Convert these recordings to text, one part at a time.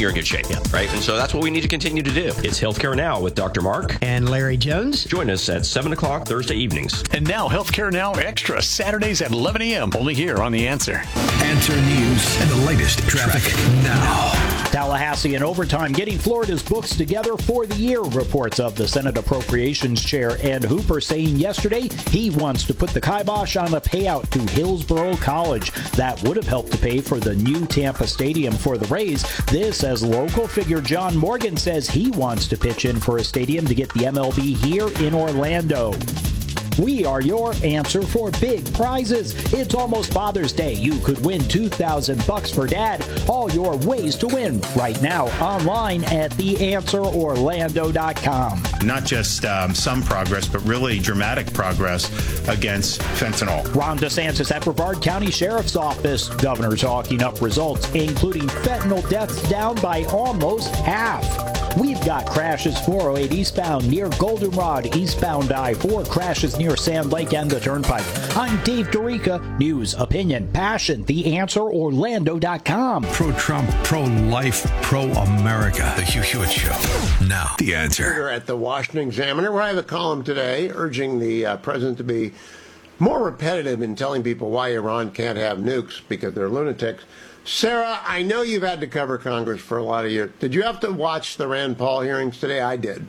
you're in good shape, right? And so that's what we need to continue to do. It's Healthcare Now with Dr. Mark and Larry Jones. Join us at 7 o'clock Thursday evenings. And now Healthcare Now Extra, Saturdays at 11 a.m. Only here on The Answer. Answer News and the latest traffic now. Tallahassee in overtime getting Florida's books together for the year, reports of the Senate Appropriations Chair Ed Hooper saying yesterday he wants to put the kibosh on a payout to Hillsborough College. That would have helped to pay for the new Tampa Stadium for the Rays. This as local figure John Morgan says he wants to pitch in for a stadium to get the MLB here in Orlando. We are your answer for big prizes. It's almost Father's Day. You could win $2,000 for Dad. All your ways to win right now online at theanswerorlando.com. Not just some progress, but really dramatic progress against fentanyl. Ron DeSantis at Brevard County Sheriff's Office. Governor talking up results, including fentanyl deaths down by almost half. We've got crashes 408 eastbound near Goldenrod, eastbound I-4, crashes near Sand Lake and the Turnpike. I'm Dave Dorica, news, opinion, passion, theanswerorlando.com. Pro-Trump, pro-life, pro-America. The Hugh Hewitt Show. Now, The Answer. At the Washington Examiner, where I have a column today urging the president to be more repetitive in telling people why Iran can't have nukes because they're lunatics. Sarah, I know you've had to cover Congress for a lot of years. Did you have to watch the Rand Paul hearings today? I did.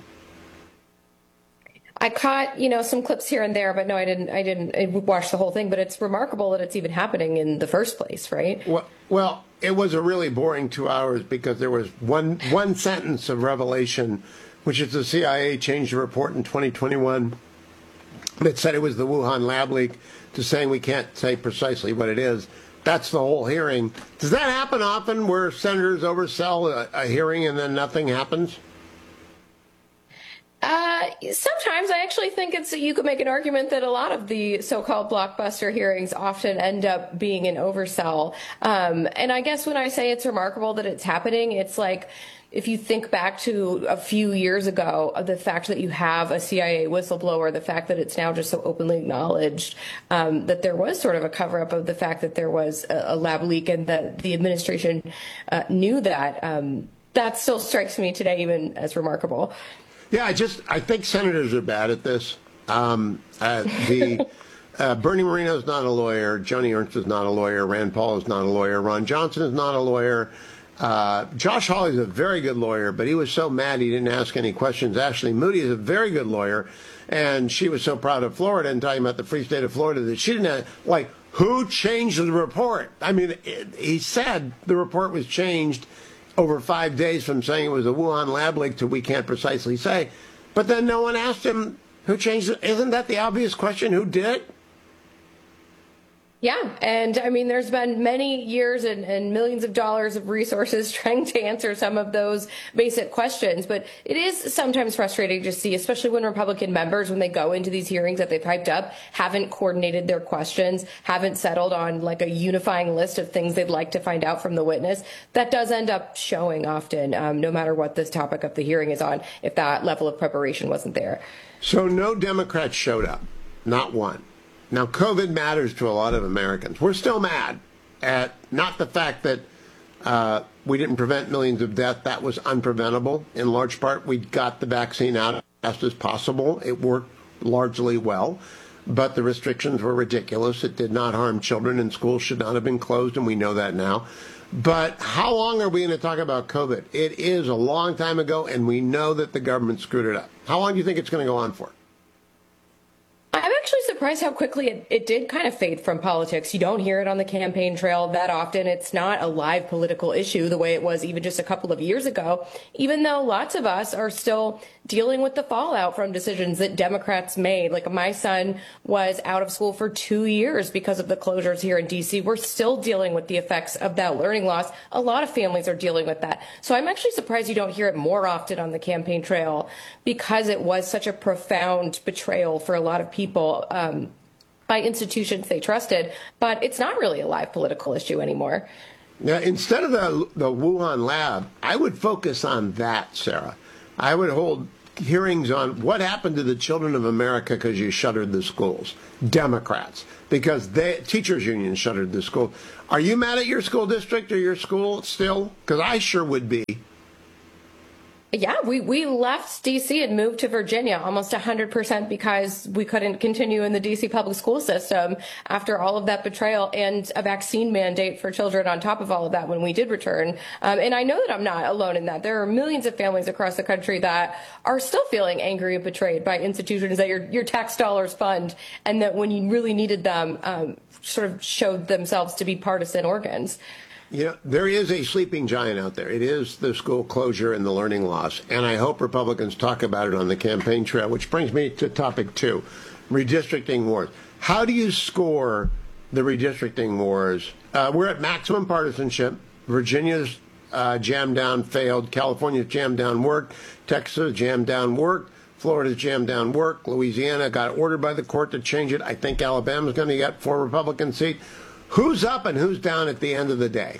I caught, some clips here and there, but no, I didn't watch the whole thing. But it's remarkable that it's even happening in the first place, right? Well, it was a really boring 2 hours because there was one sentence of revelation, which is the CIA changed the report in 2021 that said it was the Wuhan lab leak to saying we can't say precisely what it is. That's the whole hearing. Does that happen often where senators oversell a hearing and then nothing happens? Sometimes I actually think you could make an argument that a lot of the so-called blockbuster hearings often end up being an oversell. And I guess when I say it's remarkable that it's happening, it's like, if you think back to a few years ago, the fact that you have a CIA whistleblower, the fact that it's now just so openly acknowledged that there was sort of a cover-up of the fact that there was a lab leak and that the administration knew that, that still strikes me today even as remarkable. Yeah, I think senators are bad at this. Bernie Moreno is not a lawyer. Joni Ernst is not a lawyer. Rand Paul is not a lawyer. Ron Johnson is not a lawyer. Josh Hawley is a very good lawyer, but he was so mad he didn't ask any questions. Ashley Moody is a very good lawyer, and she was so proud of Florida and talking about the free state of Florida that she didn't have, who changed the report? I mean, he said the report was changed over 5 days from saying it was a Wuhan lab leak to we can't precisely say. But then no one asked him who changed it. Isn't that the obvious question? Who did it? Yeah, and I mean, there's been many years and millions of dollars of resources trying to answer some of those basic questions. But it is sometimes frustrating to see, especially when Republican members, when they go into these hearings that they've hyped up, haven't coordinated their questions, haven't settled on like a unifying list of things they'd like to find out from the witness. That does end up showing often, no matter what this topic of the hearing is on, if that level of preparation wasn't there. So no Democrats showed up, not one. Now, COVID matters to a lot of Americans. We're still mad at not the fact that we didn't prevent millions of deaths. That was unpreventable. In large part, we got the vaccine out as fast as possible. It worked largely well, but the restrictions were ridiculous. It did not harm children, and schools should not have been closed, and we know that now. But how long are we going to talk about COVID? It is a long time ago, and we know that the government screwed it up. How long do you think it's going to go on for? I'm actually surprised how quickly it did kind of fade from politics. You don't hear it on the campaign trail that often. It's not a live political issue the way it was even just a couple of years ago, even though lots of us are still dealing with the fallout from decisions that Democrats made. Like my son was out of school for 2 years because of the closures here in D.C. We're still dealing with the effects of that learning loss. A lot of families are dealing with that. So I'm actually surprised you don't hear it more often on the campaign trail because it was such a profound betrayal for a lot of people by institutions they trusted. But it's not really a live political issue anymore. Now, instead of the Wuhan lab, I would focus on that, Sarah. I would hold hearings on what happened to the children of America because you shuttered the schools. Democrats, because teachers unions shuttered the school. Are you mad at your school district or your school still? Because I sure would be. Yeah, we left D.C. and moved to Virginia almost 100% because we couldn't continue in the D.C. public school system after all of that betrayal and a vaccine mandate for children on top of all of that when we did return. And I know that I'm not alone in that. There are millions of families across the country that are still feeling angry and betrayed by institutions that your tax dollars fund, and that when you really needed them, sort of showed themselves to be partisan organs. Yeah, there is a sleeping giant out there. It is the school closure and the learning loss. And I hope Republicans talk about it on the campaign trail, which brings me to topic 2, redistricting wars. How do you score the redistricting wars? We're at maximum partisanship. Virginia's jammed down, failed. California's jammed down, worked. Texas jammed down, worked. Florida's jammed down, worked. Louisiana got ordered by the court to change it. I think Alabama's going to get 4 Republican seats. Who's up and who's down at the end of the day?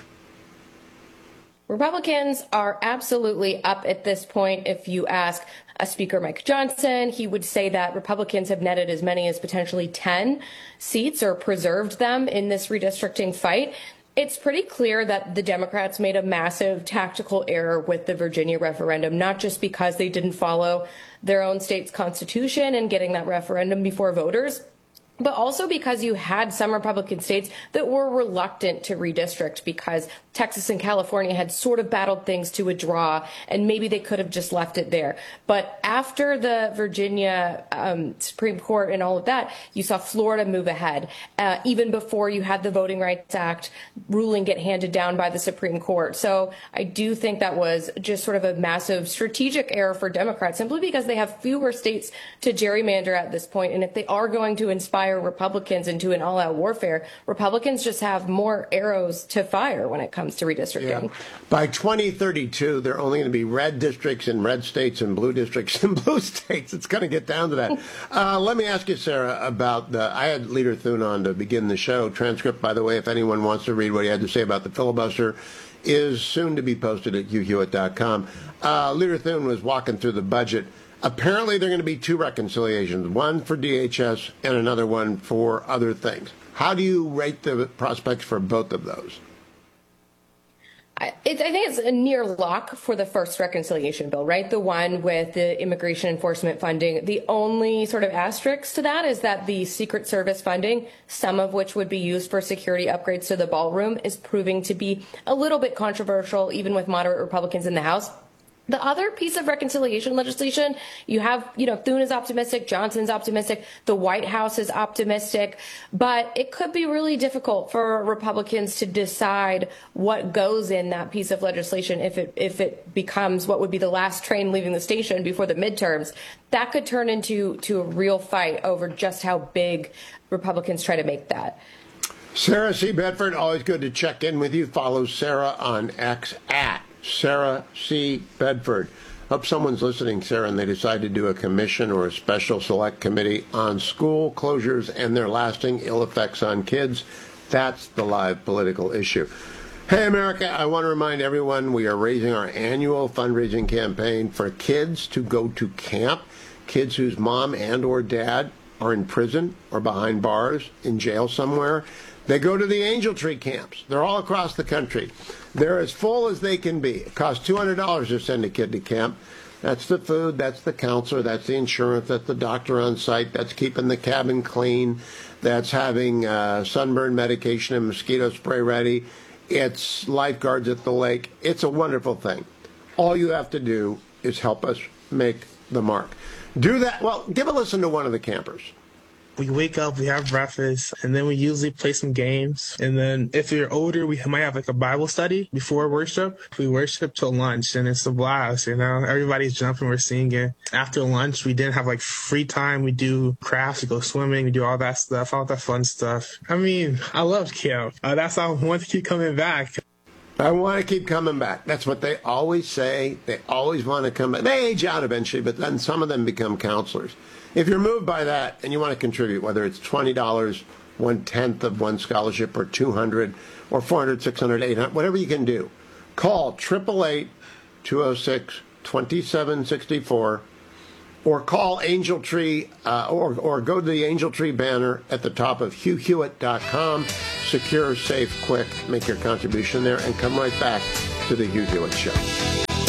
Republicans are absolutely up at this point. If you ask Speaker Mike Johnson, he would say that Republicans have netted as many as potentially 10 seats or preserved them in this redistricting fight. It's pretty clear that the Democrats made a massive tactical error with the Virginia referendum, not just because they didn't follow their own state's constitution and getting that referendum before voters, but also because you had some Republican states that were reluctant to redistrict because Texas and California had sort of battled things to a draw, and maybe they could have just left it there. But after the Virginia Supreme Court and all of that, you saw Florida move ahead, even before you had the Voting Rights Act ruling get handed down by the Supreme Court. So I do think that was just sort of a massive strategic error for Democrats, simply because they have fewer states to gerrymander at this point. And if they are going to inspire Republicans into an all-out warfare, Republicans just have more arrows to fire when it comes to redistricting. Yeah. By 2032, there are only going to be red districts in red states and blue districts in blue states. It's going to get down to that. Let me ask you, Sarah, about I had Leader Thune on to begin the show. Transcript, by the way, if anyone wants to read what he had to say about the filibuster, is soon to be posted at hughhewitt.com. Leader Thune was walking through the budget. Apparently, there are going to be 2 reconciliations, one for DHS and another one for other things. How do you rate the prospects for both of those? I think it's a near lock for the first reconciliation bill, right? The one with the immigration enforcement funding. The only sort of asterisk to that is that the Secret Service funding, some of which would be used for security upgrades to the ballroom, is proving to be a little bit controversial, even with moderate Republicans in the House. The other piece of reconciliation legislation, you have, Thune is optimistic, Johnson's optimistic, the White House is optimistic, but it could be really difficult for Republicans to decide what goes in that piece of legislation if it becomes what would be the last train leaving the station before the midterms. That could turn into a real fight over just how big Republicans try to make that. Sarah C. Bedford, always good to check in with you. Follow Sarah on X at Sarah C. Bedford. Hope someone's listening, Sarah, and they decide to do a commission or a special select committee on school closures and their lasting ill effects on kids. That's the live political issue. Hey, America, I want to remind everyone we are raising our annual fundraising campaign for kids to go to camp, kids whose mom and or dad are in prison or behind bars, in jail somewhere. They go to the Angel Tree camps. They're all across the country. They're as full as they can be. It costs $200 to send a kid to camp. That's the food, that's the counselor, that's the insurance, that's the doctor on site, that's keeping the cabin clean, that's having sunburn medication and mosquito spray ready. It's lifeguards at the lake. It's a wonderful thing. All you have to do is help us make the mark. Do that. Well, give a listen to one of the campers. We wake up, we have breakfast, and then we usually play some games. And then if you're older, we might have like a Bible study before worship. We worship till lunch, and it's a blast, Everybody's jumping, we're singing. After lunch, we then have like free time. We do crafts, we go swimming, we do all that stuff, all that fun stuff. I love camp. That's why I want to keep coming back. I want to keep coming back. That's what they always say. They always want to come back. They age out eventually, but then some of them become counselors. If you're moved by that and you want to contribute, whether it's $20, 1/10 of one scholarship, or $200, or $400, $600, $800, whatever you can do, call 888-206-2764, or call Angel Tree, or go to the Angel Tree banner at the top of hughhewitt.com. Secure, safe, quick. Make your contribution there and come right back to the Hugh Hewitt Show.